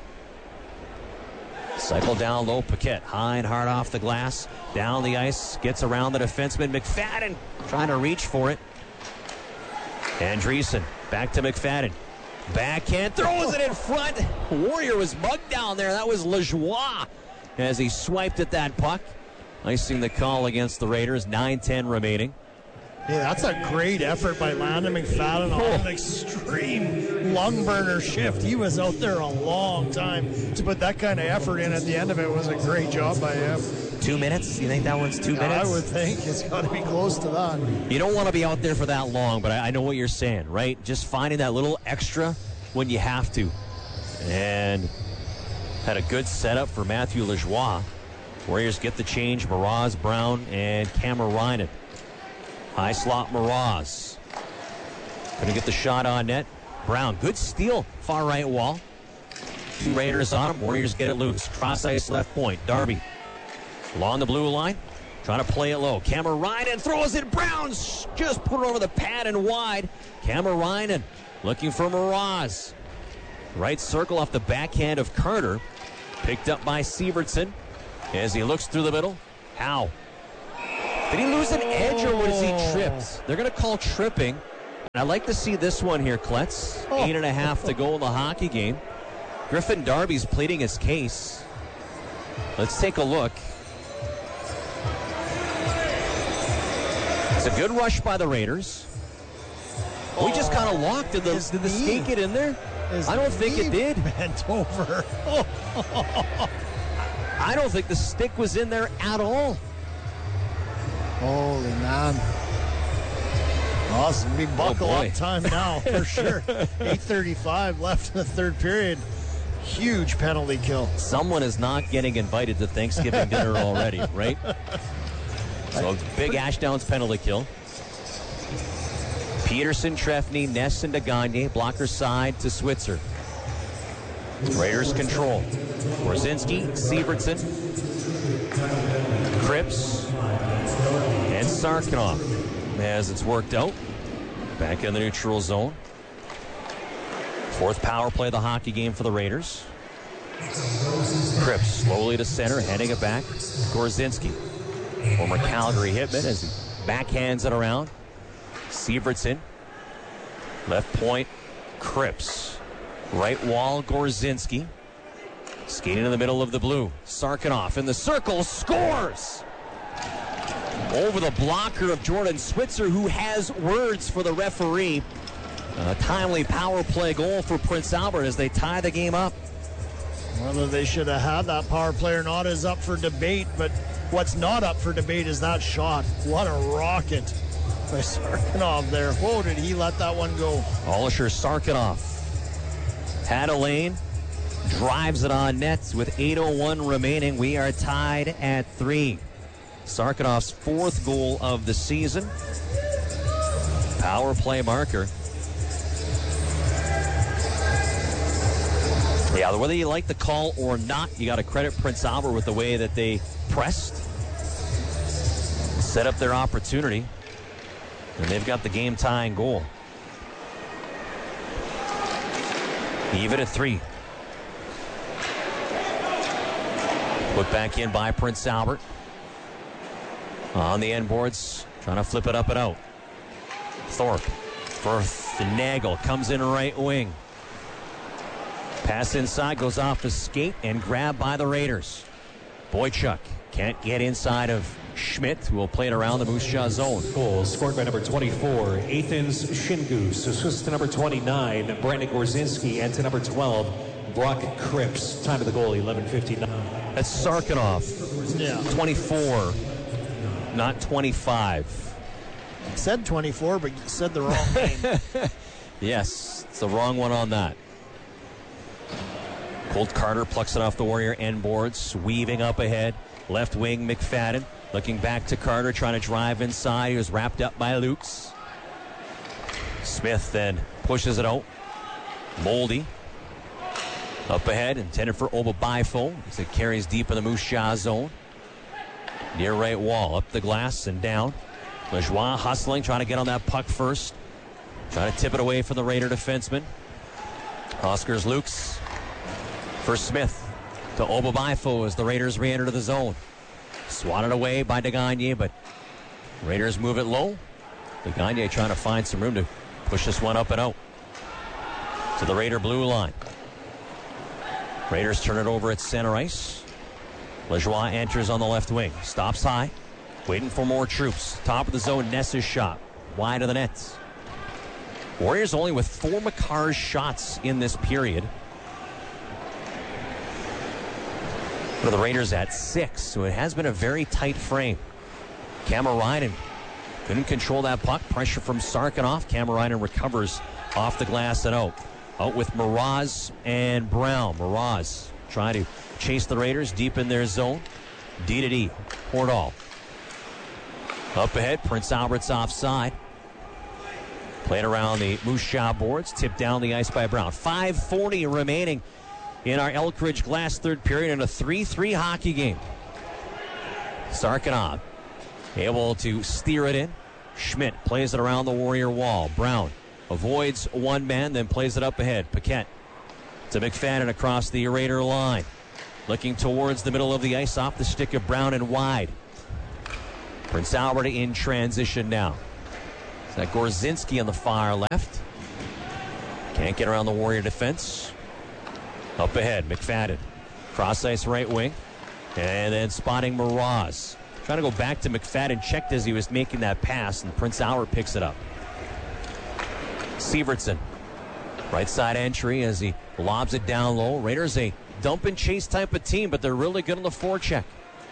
Cycle down low. Paquette high and hard off the glass. Down the ice. Gets around the defenseman. McFadden trying to reach for it. Andreessen back to McFadden. Backhand throws it in front. Warrior was mugged down there. That was Lajoie as he swiped at that puck. Icing the call against the Raiders. nine ten remaining. Yeah, that's a great effort by Landon McFadden on an extreme lung burner shift. He was out there a long time. To put that kind of effort in at the end of it was a great job by him. Two minutes? You think that one's two Yeah, minutes? I would think it's got to be close to that. You don't want to be out there for that long, but I, I know what you're saying, right? Just finding that little extra when you have to. And had a good setup for Matthew Lajoie. Warriors get the change. Mraz, Brown, and Kamarainen. High slot Mraz. Gonna get the shot on net. Brown, good steal, far right wall. Two Raiders on him. Warriors get it loose. Cross ice left point. Darby along the blue line, trying to play it low. Kamarainen throws it. Brown's just put it over the pad and wide. Kamarainen looking for Mraz. Right circle off the backhand of Carter. Picked up by Sievertson as he looks through the middle. How? Did he lose an edge or was he tripped? They're going to call tripping. And I'd like to see this one here, Klutz. Eight and a half to go in the hockey game. Griffin Darby's pleading his case. Let's take a look. It's a good rush by the Raiders. We just kind of locked. Did the, did the stick get in there? I don't think it did. Bent over. I don't think the stick was in there at all. Holy man. Awesome. Be buckle oh up time now for sure. eight thirty-five left in the third period. Huge penalty kill. Someone is not getting invited to Thanksgiving dinner already, right? So big Ashdowns penalty kill. Peterson, Trefny, Ness, and DeGagne. Blocker side to Switzer. Raiders control. Gorzinski, Sievertson, Cripps, and Sarkanoff. As it's worked out. Back in the neutral zone. Fourth power play of the hockey game for the Raiders. Cripps slowly to center, heading it back. Gorzinski, former Calgary hitman, as he backhands it around. Sievertson, left point, Cripps. Right wall, Gorzinski. Skating in the middle of the blue. Sarkanoff in the circle, scores! Over the blocker of Jordan Switzer, who has words for the referee. A timely power play goal for Prince Albert as they tie the game up. Whether they should have had that power play or not is up for debate, but what's not up for debate is that shot. What a rocket by Sarkanoff there. Whoa, did he let that one go? Alisher Sarkanoff had a lane, drives it on net with eight oh one remaining. We are tied at three. Sarkanoff's fourth goal of the season. Power play marker. Yeah, whether you like the call or not, you got to credit Prince Albert with the way that they pressed, set up their opportunity, and they've got the game-tying goal. Even at three. Put back in by Prince Albert. On the end boards, trying to flip it up and out. Thorpe for Nagel, comes in right wing. Pass inside, goes off the skate and grabbed by the Raiders. Boychuk can't get inside of Schmidt, who will play it around the Moose Jaw zone. Goal scored by number twenty-four, Athens Shingoose. Assists to number twenty-nine, Brandon Gorzinski, and to number twelve, Brock Cripps. Time of the goal, eleven fifty-nine. That's Sarkanoff. Yeah. twenty-four, not twenty-five. Said twenty-four, but you said the wrong name. Yes, it's the wrong one on that. Colt Carter plucks it off the Warrior end boards, weaving up ahead. Left wing, McFadden looking back to Carter, trying to drive inside. He was wrapped up by Lukes. Smith then pushes it out. Moldy up ahead, intended for Obabaifo as it carries deep in the Moose Jaw zone. Near right wall, up the glass and down. Lajoie hustling, trying to get on that puck first. Trying to tip it away from the Raider defenseman. Oscars Lukes for Smith to Obabaifo as the Raiders re-enter the zone. Swatted away by DeGagne, but Raiders move it low. DeGagne trying to find some room to push this one up and out to the Raider blue line. Raiders turn it over at center ice. Lajoie enters on the left wing. Stops high. Waiting for more troops. Top of the zone, Ness's shot. Wide of the net. Warriors only with four Makar's shots in this period. For the Raiders at six, so it has been a very tight frame. Kamarainen couldn't control that puck. Pressure from Sarkanoff. Kamarainen recovers off the glass and out. Out with Mraz and Brown. Mraz trying to chase the Raiders deep in their zone. D to D. Hordal. Up ahead, Prince Albert's offside. Played around the Moose Jaw boards. Tipped down the ice by Brown. five forty remaining in our Elkridge Glass third period in a three three hockey game. Sarkanoff able to steer it in. Schmidt plays it around the Warrior wall. Brown avoids one man, then plays it up ahead. Paquette to McFadden across the Raider line. Looking towards the middle of the ice, off the stick of Brown and wide. Prince Albert in transition now. It's that Gorzinski on the far left. Can't get around the Warrior defense. Up ahead, McFadden. Cross ice right wing. And then spotting Mraz. Trying to go back to McFadden. Checked as he was making that pass, and Prince Albert picks it up. Sievertson. Right side entry as he lobs it down low. Raiders a dump and chase type of team, but they're really good on the forecheck.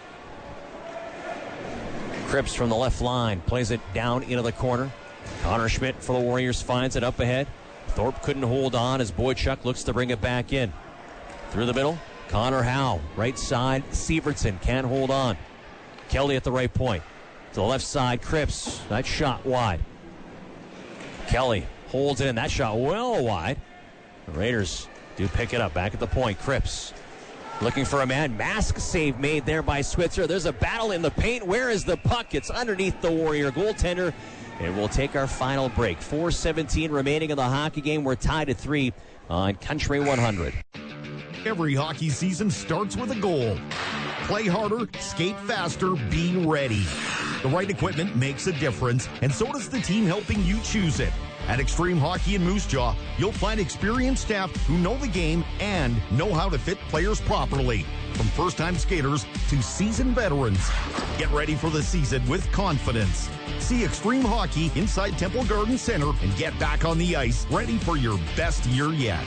Cripps from the left line plays it down into the corner. Connor Schmidt for the Warriors finds it up ahead. Thorpe couldn't hold on as Boychuk looks to bring it back in. Through the middle, Connor Howe. Right side, Sievertson can't hold on. Kelly at the right point. To the left side, Cripps. That shot wide. Kelly holds it in. That shot well wide. The Raiders do pick it up. Back at the point, Cripps. Looking for a man. Mask save made there by Switzer. There's a battle in the paint. Where is the puck? It's underneath the Warrior goaltender. And we'll take our final break. four seventeen remaining in the hockey game. We're tied at three on Country one hundred. Every hockey season starts with a goal. Play harder, skate faster, be ready. The right equipment makes a difference, and so does the team helping you choose it. At Extreme Hockey in Moose Jaw, you'll find experienced staff who know the game and know how to fit players properly. From first-time skaters to seasoned veterans. Get ready for the season with confidence. See Extreme Hockey inside Temple Garden Center and get back on the ice, ready for your best year yet.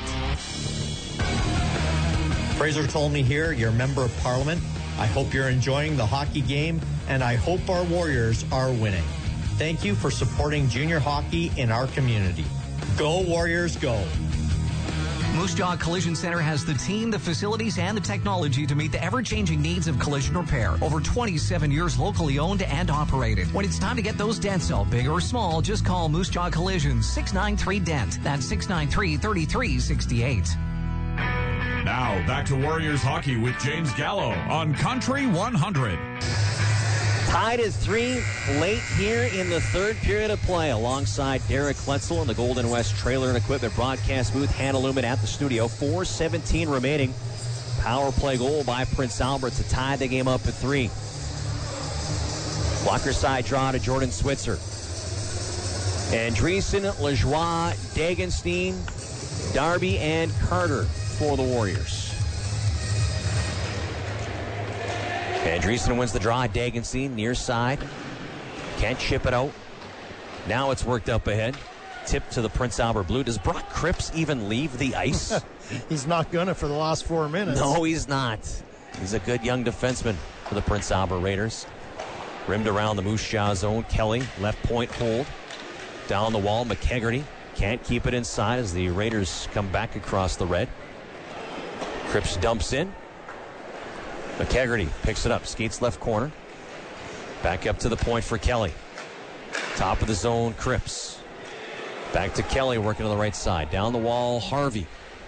Fraser told me here, your member of parliament. I hope you're enjoying the hockey game, and I hope our Warriors are winning. Thank you for supporting junior hockey in our community. Go Warriors, go. Moose Jaw Collision Center has the team, the facilities, and the technology to meet the ever-changing needs of collision repair. Over twenty-seven years locally owned and operated. When it's time to get those dents out, big or small, just call Moose Jaw Collision, six nine three D E N T. That's six nine three, three three six eight. Now, back to Warriors hockey with James Gallo on Country one hundred. Tied at three late here in the third period of play alongside Derek Kletzel in the Golden West Trailer and Equipment broadcast booth. Hannah Lumen at the studio. four seventeen remaining. Power play goal by Prince Albert to tie the game up at three. Blocker side draw to Jordan Switzer. Andreessen, Lajoie, Dagenstein, Darby, and Carter for the Warriors. Andreessen wins the draw. Dagenstein near side. Can't chip it out. Now it's worked up ahead. Tip to the Prince Albert Blue. Does Brock Cripps even leave the ice? He's not gonna for the last four minutes. No, he's not. He's a good young defenseman for the Prince Albert Raiders. Rimmed around the Moose Jaw zone. Kelly, left point hold. Down the wall, McKegarty can't keep it inside as the Raiders come back across the red. Cripps dumps in. McKegarty picks it up, skates left corner. Back up to the point for Kelly. Top of the zone, Cripps. Back to Kelly, working on the right side. Down the wall, Harvey.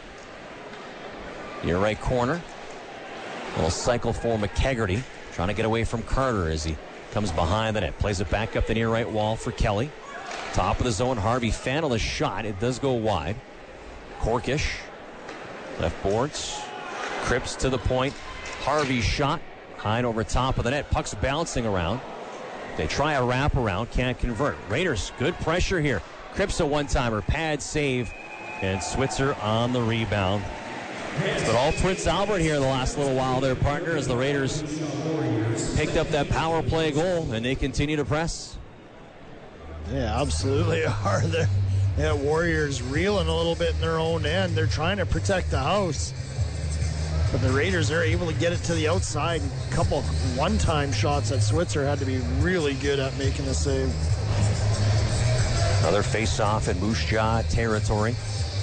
Near right corner. A little cycle for McKegarty. Trying to get away from Carter as he comes behind the net. Plays it back up the near right wall for Kelly. Top of the zone, Harvey Fannel a shot. It does go wide. Korkish. Left boards. Cripps to the point. Harvey's shot. High and over top of the net. Puck's bouncing around. They try a wraparound. Can't convert. Raiders, good pressure here. Cripps a one-timer. Pad save. And Switzer on the rebound. It's been all Prince Albert here the last little while there, partner, as the Raiders picked up that power play goal, and they continue to press. Yeah, absolutely are. The yeah, Warriors reeling a little bit in their own end. They're trying to protect the house. But the Raiders are able to get it to the outside. A couple one-time shots that Switzer had to be really good at making the save. Another face-off in Moose Jaw territory.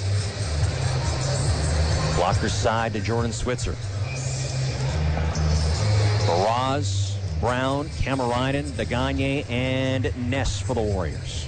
Blocker side to Jordan Switzer. Baraz, Brown, Kamarainen, Degagné, and Ness for the Warriors.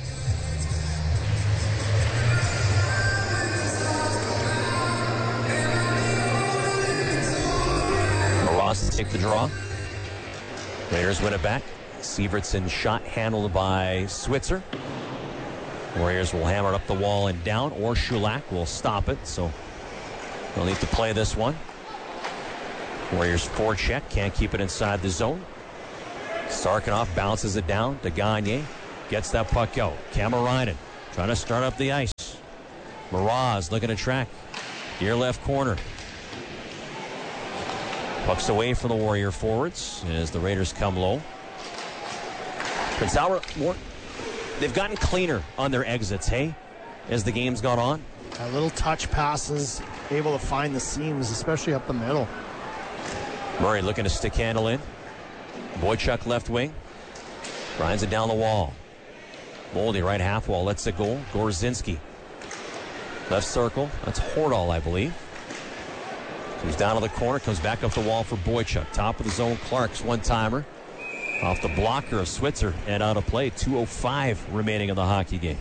Baraz to take the draw. Raiders win it back. Sievertson shot handled by Switzer. Warriors will hammer it up the wall and down, or Shulak will stop it, so they'll need to play this one. Warriors forecheck, can't keep it inside the zone. Sarkanoff bounces it down. Degagné gets that puck out. Kamarainen trying to start up the ice. Miraz looking to track. Near left corner. Pucks away from the Warrior forwards as the Raiders come low. Prince Albert, more, they've gotten cleaner on their exits, hey, as the game's gone on. A little touch passes, able to find the seams, especially up the middle. Murray looking to stick handle in. Boychuk left wing. Grinds it down the wall. Moldy right half wall, lets it go. Gorzinski. Left circle. That's Hordal, I believe. Comes down to the corner, comes back up the wall for Boychuk. Top of the zone, Clark's one-timer. Off the blocker of Switzer and out of play. two oh five remaining in the hockey game.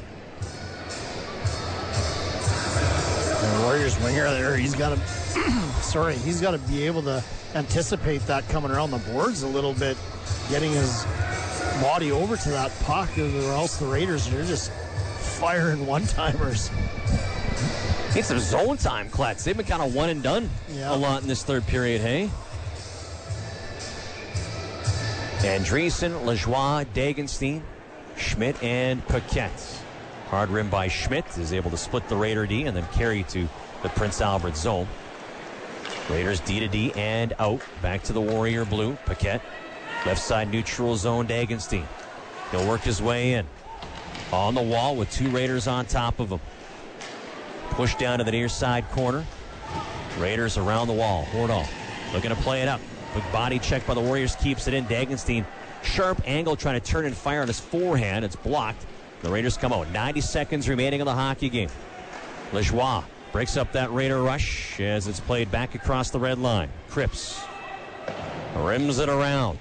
The Warriors winger there, he's got to, sorry, he's got to be able to anticipate that coming around the boards a little bit, getting his body over to that puck, or else the Raiders are just firing one-timers. Need some zone time, Kletz. They've been kind of one and done yeah. a lot in this third period, hey? Andreessen, Lajoie, Dagenstein, Schmidt, and Paquette. Hard rim by Schmidt is able to split the Raider D and then carry to the Prince Albert zone. Raiders D to D and out. Back to the Warrior blue. Paquette. Left side neutral zone, Dagenstein. He'll work his way in. On the wall with two Raiders on top of him. Push down to the near side corner. Raiders around the wall. Hordal looking to play it up. Quick body check by the Warriors, keeps it in. Dagenstein, sharp angle, trying to turn and fire on his forehand. It's blocked. The Raiders come out. ninety seconds remaining in the hockey game. Lajoie breaks up that Raider rush as it's played back across the red line. Cripps rims it around.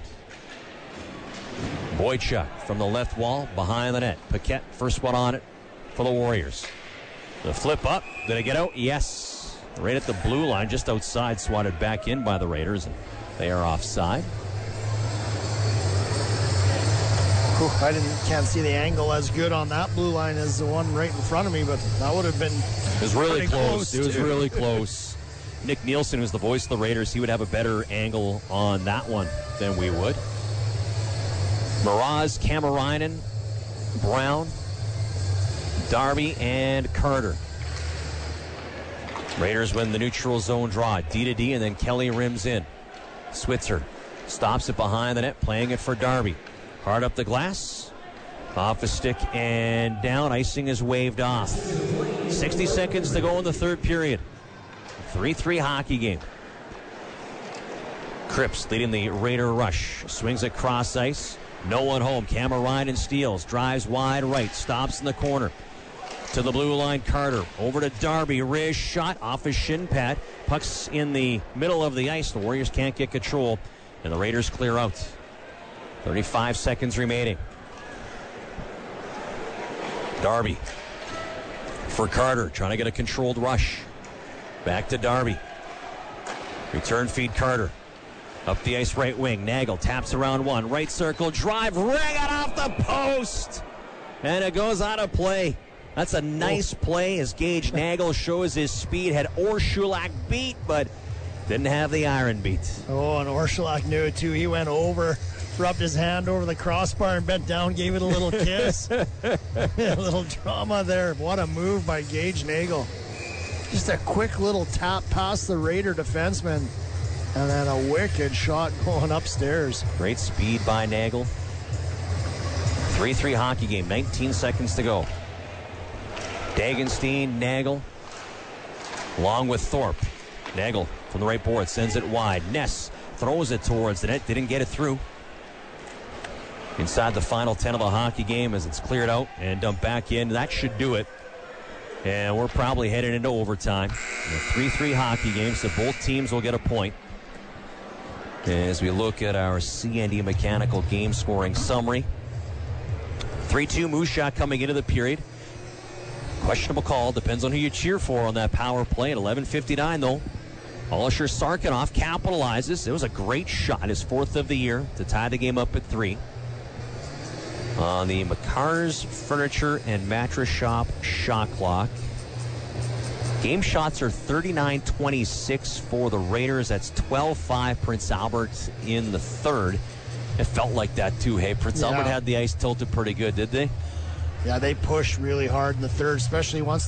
Boychuk from the left wall, behind the net. Paquette, first one on it for the Warriors. The flip up. Did it get out? Yes. Right at the blue line, just outside, swatted back in by the Raiders. And they are offside. Whew, I didn't can't see the angle as good on that blue line as the one right in front of me, but that would have been. It was really close. close. It was really close. Nick Nielsen, who's the voice of the Raiders, he would have a better angle on that one than we would. Miraz, Kamarainen, Brown, Darby, and Carter. Raiders win the neutral zone draw. D to D, and then Kelly rims in. Switzer stops it behind the net, playing it for Darby. Hard up the glass. Off the stick and down. Icing is waved off. sixty seconds to go in the third period. three three hockey game. Cripps leading the Raider rush. Swings it cross ice. No one home. Kamarainen steals. Drives wide right. Stops in the corner. To the blue line, Carter. Over to Darby. Riz shot off his shin pad. Puck's in the middle of the ice. The Warriors can't get control, and the Raiders clear out. thirty-five seconds remaining. Darby for Carter, trying to get a controlled rush. Back to Darby. Return feed Carter. Up the ice right wing. Nagel taps around one. Right circle drive. Ring it off the post. And it goes out of play. That's a nice play as Gage Nagel shows his speed. Had Orshulak beat, but didn't have the iron beat. Oh, and Orshulak knew it too. He went over, rubbed his hand over the crossbar and bent down, gave it a little kiss. A little drama there. What a move by Gage Nagel. Just a quick little tap past the Raider defenseman. And then a wicked shot going upstairs. Great speed by Nagel. three three hockey game. nineteen seconds to go. Dagenstein, Nagel, along with Thorpe. Nagel from the right board sends it wide. Ness throws it towards the net. Didn't get it through. Inside the final ten of the hockey game as it's cleared out and dumped back in. That should do it. And we're probably headed into overtime. A three three hockey game, so both teams will get a point. As we look at our C and D Mechanical game scoring summary. three two Moose Jaw coming into the period. Questionable call. Depends on who you cheer for on that power play at eleven fifty-nine, though. Alisher Sarkanoff capitalizes. It was a great shot, his fourth of the year, to tie the game up at three. On the McCarr's Furniture and Mattress Shop shot clock. Game shots are thirty-nine twenty-six for the Raiders. That's twelve five Prince Albert in the third. It felt like that too. Hey, Prince Yeah. Albert had the ice tilted pretty good, did they? Yeah, they pushed really hard in the third, especially once